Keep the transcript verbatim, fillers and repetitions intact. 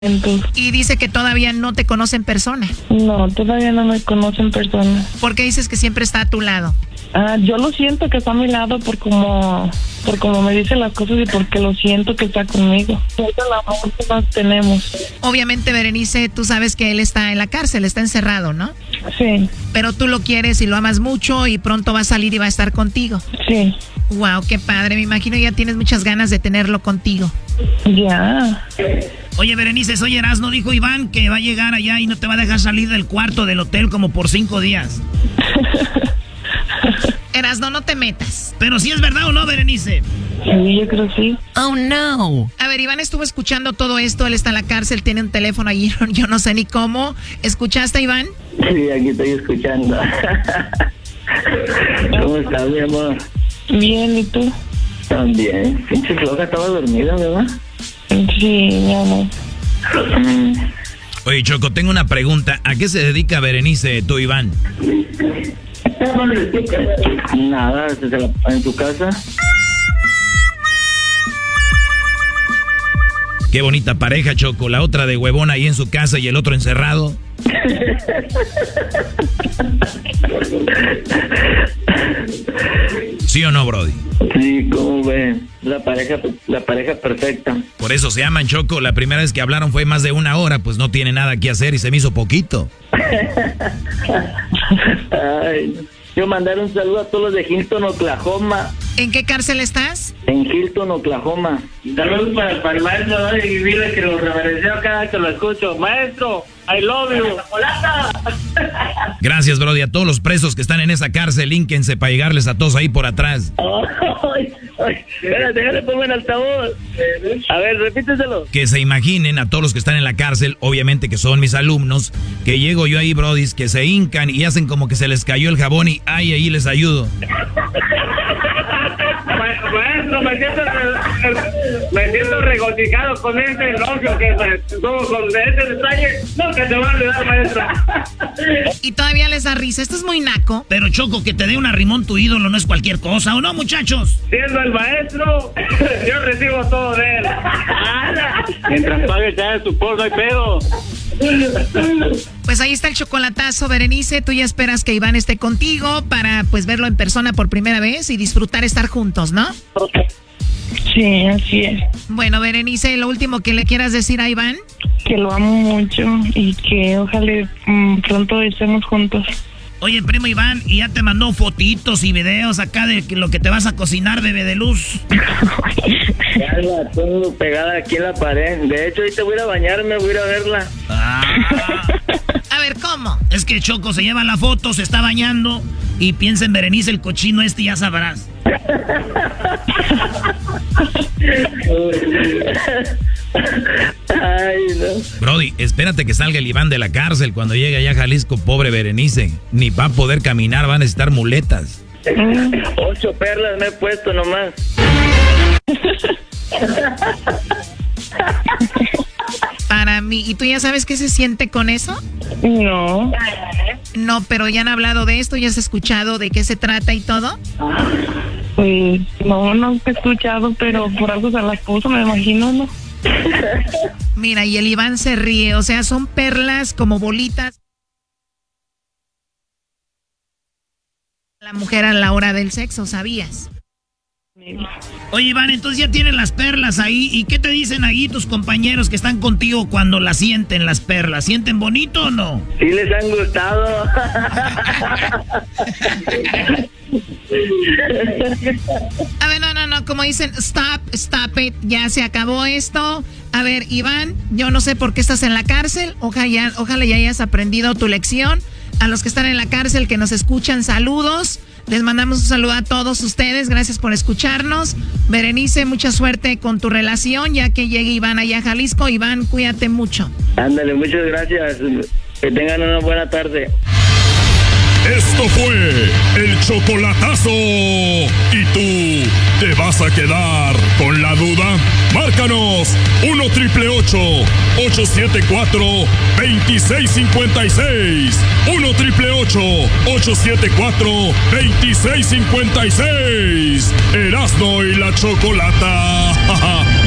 Y dice que todavía no te conoce en persona. No, todavía no me conoce en persona. ¿Por qué dices que siempre está a tu lado? Ah, yo lo siento que está a mi lado por como, por como me dice las cosas y porque lo siento que está conmigo. Siento el amor que nos tenemos. Obviamente, Berenice, tú sabes que él está en la cárcel, está encerrado, ¿no? Sí. Pero tú lo quieres y lo amas mucho y pronto va a salir y va a estar contigo. Sí. Wow, qué padre. Me imagino ya tienes muchas ganas de tenerlo contigo. Ya. Oye, Berenice, soy Erasmo, dijo Iván que va a llegar allá y no te va a dejar salir del cuarto del hotel como por cinco días. Erasmo, no te metas. Pero si es verdad o no, Berenice. Sí, yo creo que sí. Oh, no. A ver, Iván estuvo escuchando todo esto, él está en la cárcel, tiene un teléfono allí, yo no sé ni cómo. ¿Escuchaste, Iván? Sí, aquí estoy escuchando. ¿Cómo estás, mi amor? Bien, ¿y tú? También. Pinche floja, estaba dormida, ¿verdad? Sí, mi amor. Mm. Oye, Choco, tengo una pregunta. ¿A qué se dedica Berenice, tú, Iván? Nada, en tu casa. Qué bonita pareja, Choco. La otra de huevona ahí en su casa y el otro encerrado. ¿Sí o no, Brody? Sí, ¿cómo ven? La pareja, la pareja perfecta. Por eso se llaman, Choco. La primera vez que hablaron fue más de una hora, pues no tiene nada que hacer y se me hizo poquito. Ay, yo mandar un saludo a todos los de Hilton, Oklahoma. ¿En qué cárcel estás? En Hilton, Oklahoma. Saludos para, para el maestro, ¿no? Y dile que lo reverencio cada vez que lo escucho. Maestro, I love you. Gracias, Brody. A todos los presos que están en esa cárcel, línquense para llegarles a todos ahí por atrás. Ay, ay, espérate, déjale pongo en altavoz. A ver, repíteselo. Que se imaginen a todos los que están en la cárcel, obviamente que son mis alumnos, que llego yo ahí, Brody, que se hincan y hacen como que se les cayó el jabón y ay, ahí les ayudo. Maestro, me siento, me siento regocijado con este elogio que como con este detalle, no que te va a olvidar, maestra. Y todavía les da risa, esto es muy naco. Pero Choco, que te dé un arrimón tu ídolo no es cualquier cosa, ¿o no, muchachos? Siendo el maestro, yo recibo todo de él. Mientras pague ya de su porno y pedo. Pues ahí está el chocolatazo, Berenice. Tú ya esperas que Iván esté contigo para pues verlo en persona por primera vez y disfrutar estar juntos, ¿no? Sí, así es. Bueno, Berenice, lo último que le quieras decir a Iván. Que lo amo mucho y que ojalá mmm, pronto estemos juntos. Oye, primo Iván, ¿y ya te mandó fotitos y videos acá de lo que te vas a cocinar, bebé de luz? Ya la tengo pegada aquí en la pared. De hecho, ahorita voy a ir a bañarme, voy a ir a verla. Ah. A ver, ¿cómo? Es que Choco se lleva la foto, se está bañando y piensa en Berenice el cochino este y ya sabrás. Ay, no. Brody, espérate que salga el Iván de la cárcel cuando llegue allá a Jalisco, pobre Berenice. Ni va a poder caminar, va a necesitar muletas. Ocho perlas me he puesto nomás. Para mí, ¿y tú ya sabes qué se siente con eso? No. No, pero ya han hablado de esto, ya has escuchado de qué se trata y todo. Pues no, no he escuchado, pero por algo se las puso, me imagino, ¿no? Mira, y el Iván se ríe, o sea, son perlas como bolitas. La mujer a la hora del sexo, ¿sabías? Oye, Iván, entonces ya tienen las perlas ahí. ¿Y qué te dicen ahí tus compañeros que están contigo cuando las sienten las perlas? ¿Sienten bonito o no? Sí les han gustado. A ver, no, no, no, como dicen, stop, stop it, ya se acabó esto. A ver, Iván, yo no sé por qué estás en la cárcel, ojalá ya, ojalá ya hayas aprendido tu lección. A los que están en la cárcel, que nos escuchan, saludos. Les mandamos un saludo a todos ustedes, gracias por escucharnos. Berenice, mucha suerte con tu relación, ya que llegue Iván allá a Jalisco. Iván, cuídate mucho. Ándale, muchas gracias. Que tengan una buena tarde. Esto fue el chocolatazo. ¿Y tú te vas a quedar con la duda? Márcanos uno triple ocho, ocho siete cuatro, dos seis cinco seis. uno triple ocho, ocho siete cuatro, dos seis cinco seis. Erasmo y la Chocolata.